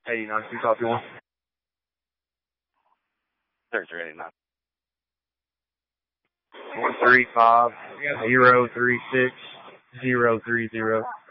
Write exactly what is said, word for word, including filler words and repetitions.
eighty-nine, two copy one. thirty-three eighty-nine. One three five zero three six zero three zero.